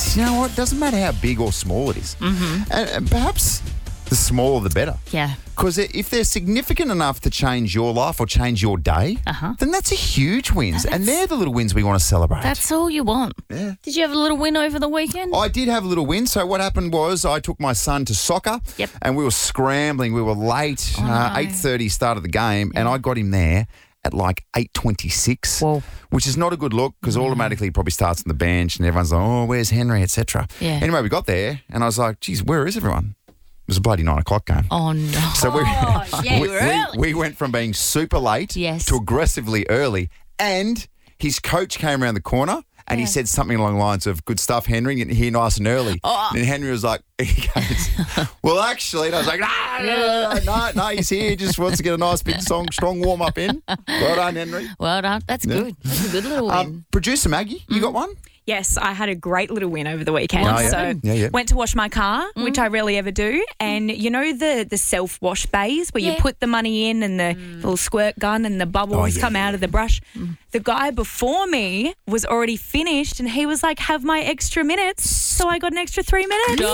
you know what? Doesn't matter how big or small it is. Mm-hmm. And perhaps the smaller the better. Yeah. Because if they're significant enough to change your life or change your day, then that's a huge win. And they're the little wins we want to celebrate. That's all you want. Yeah. Did you have a little win over the weekend? I did have a little win. So what happened was I took my son to soccer and we were scrambling. We were late. 8:30 started the game and I got him there at like 8:26, which is not a good look because automatically he probably starts on the bench and everyone's like, oh, where's Henry, etc. Yeah. Anyway, we got there and I was like, geez, where is everyone? It was a bloody 9 o'clock game. Oh, no. So you were early. we went from being super late to aggressively early. And his coach came around the corner and he said something along the lines of, good stuff, Henry, and here nice and early. Oh. And Henry was like, he goes, well, actually, and I was like, no, he's here. He just wants to get a nice big strong warm-up in. Well done, Henry. Well done. That's good. That's a good little win. Producer Maggie, you got one? Yes, I had a great little win over the weekend. Went to wash my car, which I rarely ever do. And you know the self-wash bays where you put the money in and the little squirt gun and the bubbles come out of the brush? The guy before me was already finished and he was like, have my extra minutes. So I got an extra 3 minutes in the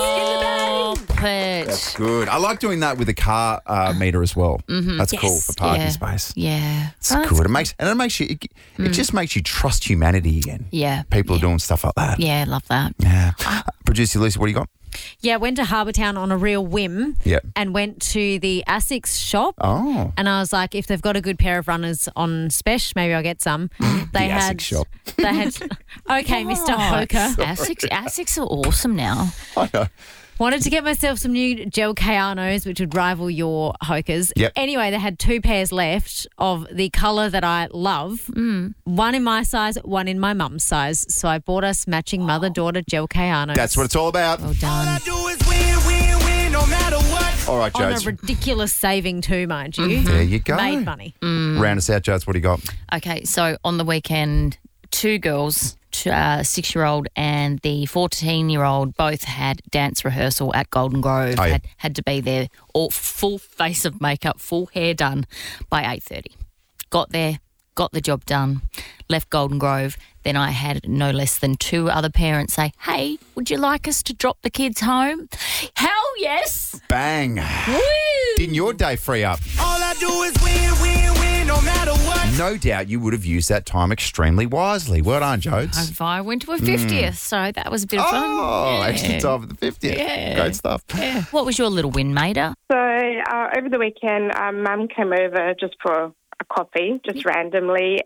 bag. That's good. I like doing that with the car meter as well. Mm-hmm. That's cool for parking space. Yeah. It's good. It just makes you trust humanity again. Yeah. People are doing stuff like that. Yeah, love that. Yeah. Producer Lisa, what do you got? Yeah, went to Harbour Town on a real whim and went to the ASICS shop. Oh. And I was like, if they've got a good pair of runners on special, maybe I'll get some. They had ASICS shop. They had okay, Mr. Hoker. ASICS are awesome now. I know. Wanted to get myself some new gel Kayanos, which would rival your Hokers. Yep. Anyway, they had 2 pairs left of the colour that I love. One in my size, one in my mum's size. So I bought us matching mother-daughter gel Kayanos. That's what it's all about. Well done. All I do is win, no matter what. All right, On Jodes. a ridiculous saving too, mind you. There you go. Made money. Round us out, Jodes. What do you got? Okay, so on the weekend, 2 girls, 6-year-old and the 14-year-old both had dance rehearsal at Golden Grove. Had to be there, all full face of makeup, full hair done by 8:30. Got there, got the job done, left Golden Grove. Then I had no less than 2 other parents say, hey, would you like us to drop the kids home? Hell yes. Bang. Woo. Didn't your day free up? All I do is win, no matter what. No doubt you would have used that time extremely wisely. Well done, Jodes. I went to a 50th, so that was a bit of fun. Oh, extra time for the 50th. Yeah. Great stuff. Yeah. What was your little win, Maida? So over the weekend, Mum came over just for a coffee, just randomly.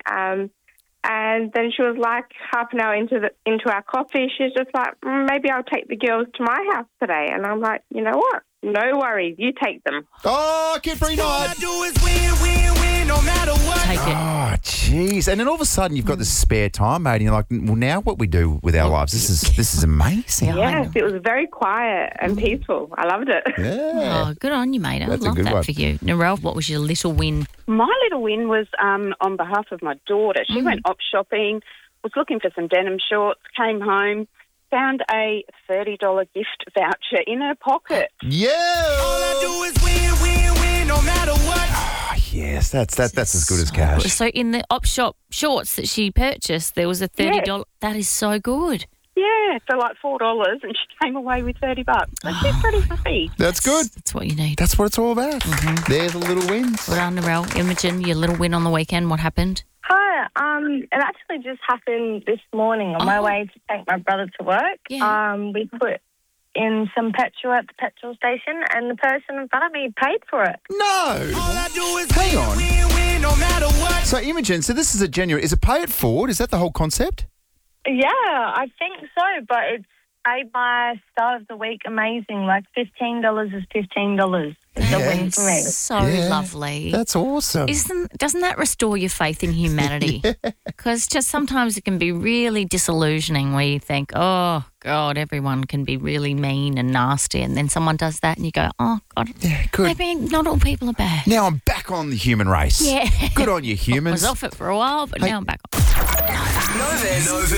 And then she was like half an hour into our coffee, she's just like, maybe I'll take the girls to my house today. And I'm like, you know what? No worries. You take them. Oh, kid-free night. All I do is win, no matter what. Take it. Oh, jeez. And then all of a sudden you've got this spare time, mate, and you're like, well, now what we do with our lives, this is amazing. Yes, it was very quiet and peaceful. I loved it. Yeah. Oh, good on you, Maida. That's a Love good that one. for you. Narelle, what was your little win? My little win was on behalf of my daughter. She went op shopping, was looking for some denim shorts, came home, found a $30 gift voucher in her pocket. Yeah. All I do is win, no matter what. Oh, yes, that's as good as cash. So in the op shop shorts that she purchased, there was a $30. That is so good. Yeah, for like $4, and she came away with $30. So she's pretty happy. That's good. That's what you need. That's what it's all about. There's the little wins. Well done, Narelle. Imogen, your little win on the weekend, what happened? Hi, it actually just happened this morning on my way to take my brother to work. Yeah. We put in some petrol at the petrol station and the person in front of me paid for it. No. All I do is Hang on. win, no matter what. So, Imogen, this is a genuine... Is it pay it forward? Is that the whole concept? Yeah, I think so, but it's made my start of the week amazing. Like $15 is $15. It's a win for me. So lovely. That's awesome. Doesn't that restore your faith in humanity? Because just sometimes it can be really disillusioning where you think, oh, God, everyone can be really mean and nasty, and then someone does that and you go, oh, God, good. maybe not all people are bad. Now I'm back on the human race. Yeah. Good on you, I humans. was off it for a while, but now I'm back on. Novus